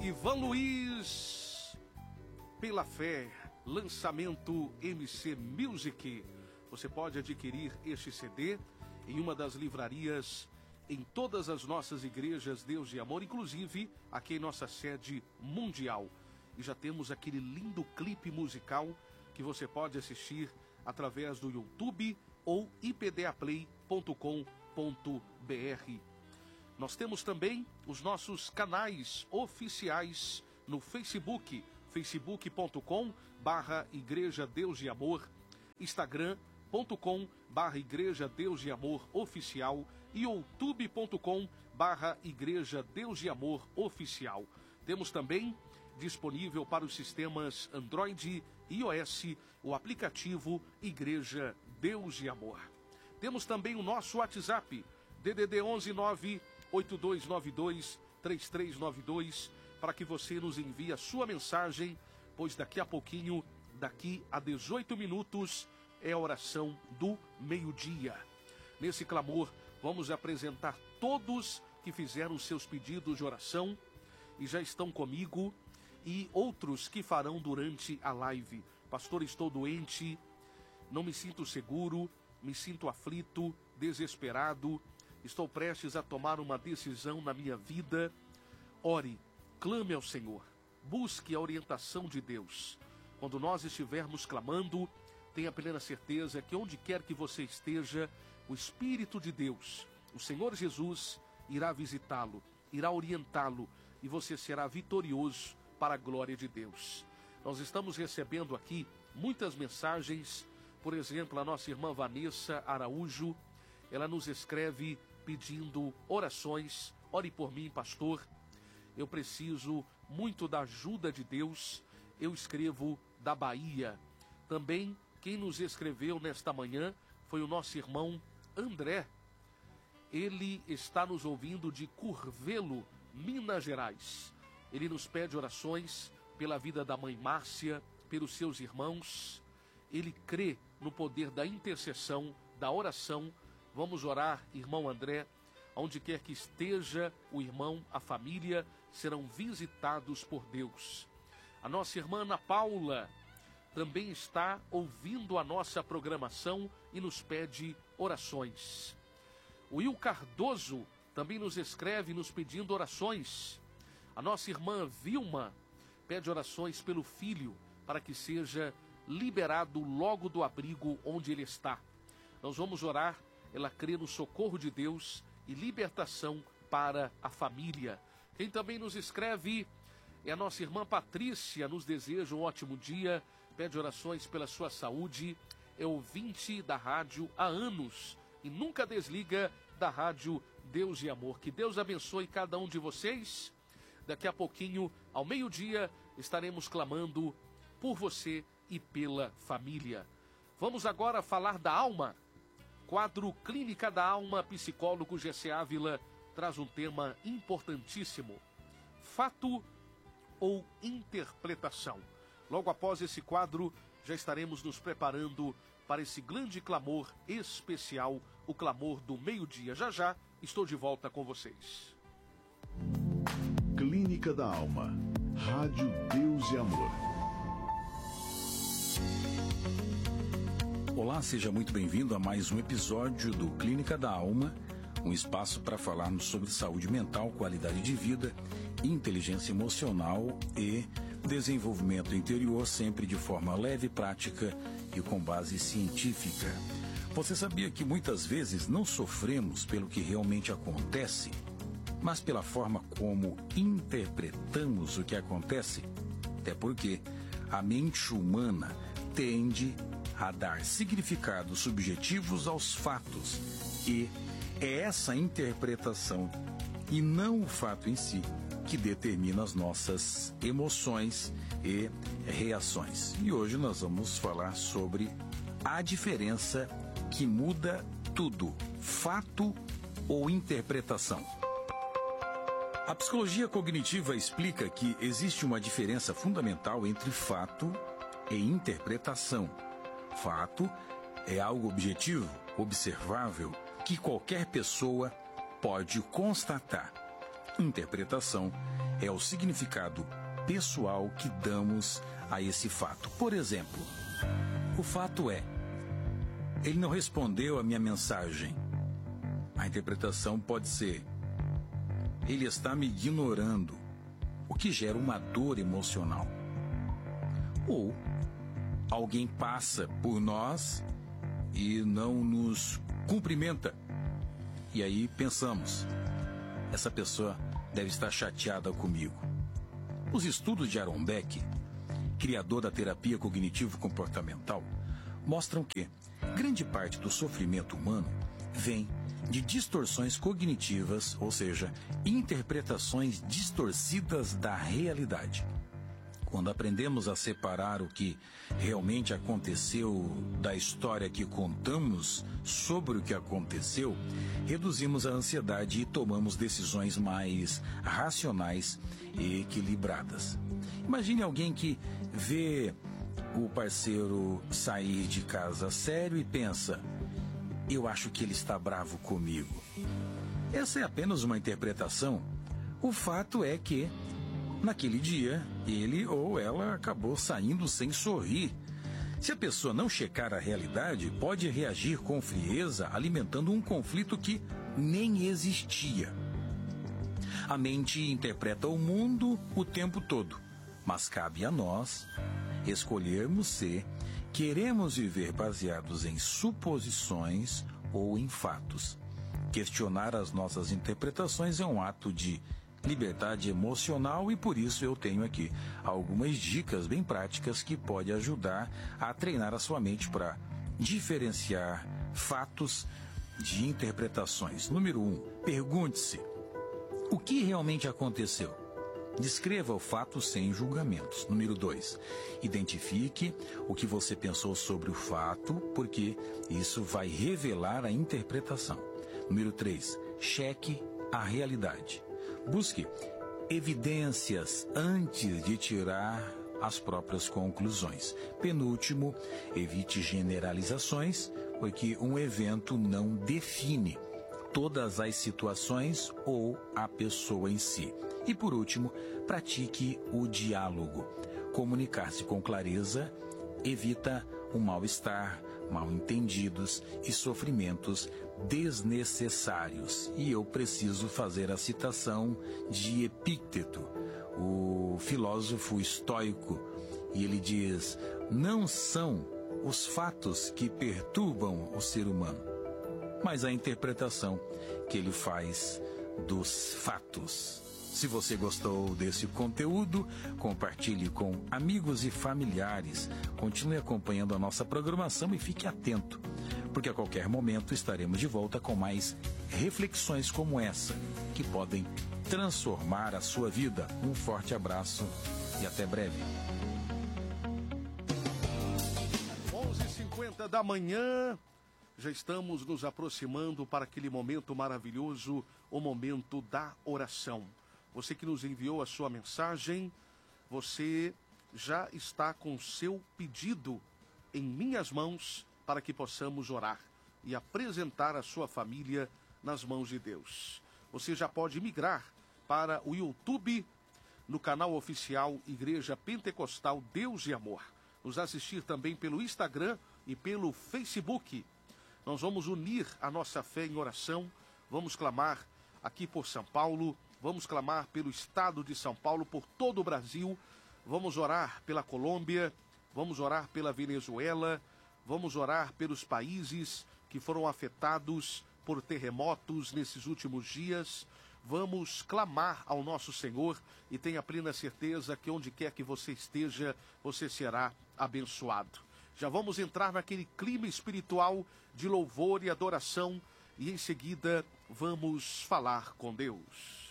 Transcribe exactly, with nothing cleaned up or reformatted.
Ivan Luiz, Pela Fé, lançamento M C Music. Você pode adquirir este C D em uma das livrarias em todas as nossas igrejas Deus de Amor, inclusive aqui em nossa sede mundial. E já temos aquele lindo clipe musical que você pode assistir através do YouTube ou i p d a play ponto com ponto b r. Nós temos também os nossos canais oficiais no Facebook, facebook ponto com barra Igreja Deus de Amor, instagram ponto com barra Igreja Deus de Amor Oficial e youtube ponto com barra Igreja Deus de Amor Oficial. Temos também disponível para os sistemas Android e iOS o aplicativo Igreja Deus de Amor. Temos também o nosso WhatsApp, D D D onze nove oito dois nove dois três três nove dois, para que você nos envie a sua mensagem, pois daqui a pouquinho, daqui a dezoito minutos, é a oração do meio-dia. Nesse clamor, vamos apresentar todos que fizeram seus pedidos de oração e já estão comigo, e outros que farão durante a live. Pastor, estou doente, não me sinto seguro, me sinto aflito, desesperado, estou prestes a tomar uma decisão na minha vida. Ore, clame ao Senhor, busque a orientação de Deus. Quando nós estivermos clamando, tenha plena certeza que onde quer que você esteja, o Espírito de Deus, o Senhor Jesus, irá visitá-lo, irá orientá-lo e você será vitorioso para a glória de Deus. Nós estamos recebendo aqui muitas mensagens. Por exemplo, a nossa irmã Vanessa Araújo, ela nos escreve pedindo orações. Ore por mim, pastor, eu preciso muito da ajuda de Deus. Eu escrevo da Bahia. Também quem nos escreveu nesta manhã foi o nosso irmão André. Ele está nos ouvindo de Curvelo, Minas Gerais. Ele nos pede orações pela vida da mãe Márcia, pelos seus irmãos. Ele crê no poder da intercessão, da oração. Vamos orar, irmão André. Onde quer que esteja o irmão, a família, serão visitados por Deus. A nossa irmã Ana Paula também está ouvindo a nossa programação e nos pede orações. O Will Cardoso também nos escreve nos pedindo orações. A nossa irmã Vilma pede orações pelo filho, para que seja liberado logo do abrigo onde ele está. Nós vamos orar, ela crê no socorro de Deus e libertação para a família. Quem também nos escreve é a nossa irmã Patrícia, nos deseja um ótimo dia, pede orações pela sua saúde, é ouvinte da rádio há anos e nunca desliga da rádio Deus de Amor. Que Deus abençoe cada um de vocês. Daqui a pouquinho, ao meio-dia, estaremos clamando por você e pela família. Vamos agora falar da alma. Quadro Clínica da Alma, psicólogo G C Ávila traz um tema importantíssimo: fato ou interpretação. Logo após esse quadro, já estaremos nos preparando para esse grande clamor especial, o clamor do meio-dia. Já já estou de volta com vocês. Clínica da Alma, Rádio Deus e Amor. Olá, seja muito bem-vindo a mais um episódio do Clínica da Alma, um espaço para falarmos sobre saúde mental, qualidade de vida, inteligência emocional e desenvolvimento interior, sempre de forma leve, prática e com base científica. Você sabia que muitas vezes não sofremos pelo que realmente acontece, mas pela forma como interpretamos o que acontece? Até porque a mente humana tende a dar significados subjetivos aos fatos, e é essa interpretação e não o fato em si que determina as nossas emoções e reações. E hoje nós vamos falar sobre a diferença que muda tudo: fato ou interpretação. A psicologia cognitiva explica que existe uma diferença fundamental entre fato e interpretação. Fato é algo objetivo, observável, que qualquer pessoa pode constatar. Interpretação é o significado pessoal que damos a esse fato. Por exemplo, o fato é: ele não respondeu a minha mensagem. A interpretação pode ser: ele está me ignorando, o que gera uma dor emocional. Ou alguém passa por nós e não nos cumprimenta. E aí pensamos: essa pessoa deve estar chateada comigo. Os estudos de Aaron Beck, criador da terapia cognitivo-comportamental, mostram que grande parte do sofrimento humano vem de distorções cognitivas, ou seja, interpretações distorcidas da realidade. Quando aprendemos a separar o que realmente aconteceu da história que contamos sobre o que aconteceu, reduzimos a ansiedade e tomamos decisões mais racionais e equilibradas. Imagine alguém que vê o parceiro sair de casa sério e pensa: eu acho que ele está bravo comigo. Essa é apenas uma interpretação. O fato é que, naquele dia, ele ou ela acabou saindo sem sorrir. Se a pessoa não checar a realidade, pode reagir com frieza, alimentando um conflito que nem existia. A mente interpreta o mundo o tempo todo, mas cabe a nós escolhermos se queremos viver baseados em suposições ou em fatos. Questionar as nossas interpretações é um ato de liberdade emocional e por isso eu tenho aqui algumas dicas bem práticas que podem ajudar a treinar a sua mente para diferenciar fatos de interpretações. Número um, pergunte-se: o que realmente aconteceu? Descreva o fato sem julgamentos. Número dois, identifique o que você pensou sobre o fato, porque isso vai revelar a interpretação. Número três, cheque a realidade. Busque evidências antes de tirar as próprias conclusões. Penúltimo, evite generalizações, porque um evento não define todas as situações ou a pessoa em si. E por último, pratique o diálogo. Comunicar-se com clareza evita o mal-estar, mal-entendidos e sofrimentos desnecessários. E eu preciso fazer a citação de Epícteto, o filósofo estoico, e ele diz: não são os fatos que perturbam o ser humano, mas a interpretação que ele faz dos fatos. Se você gostou desse conteúdo, compartilhe com amigos e familiares. Continue acompanhando a nossa programação e fique atento, porque a qualquer momento estaremos de volta com mais reflexões como essa, que podem transformar a sua vida. Um forte abraço e até breve. onze e cinquenta da manhã, já estamos nos aproximando para aquele momento maravilhoso, o momento da oração. Você que nos enviou a sua mensagem, você já está com seu pedido em minhas mãos para que possamos orar e apresentar a sua família nas mãos de Deus. Você já pode migrar para o YouTube, no canal oficial Igreja Pentecostal Deus e Amor. Nos assistir também pelo Instagram e pelo Facebook. Nós vamos unir a nossa fé em oração, vamos clamar aqui por São Paulo, vamos clamar pelo estado de São Paulo, por todo o Brasil, vamos orar pela Colômbia, vamos orar pela Venezuela, vamos orar pelos países que foram afetados por terremotos nesses últimos dias. Vamos clamar ao nosso Senhor e tenha plena certeza que onde quer que você esteja, você será abençoado. Já vamos entrar naquele clima espiritual de louvor e adoração e em seguida vamos falar com Deus.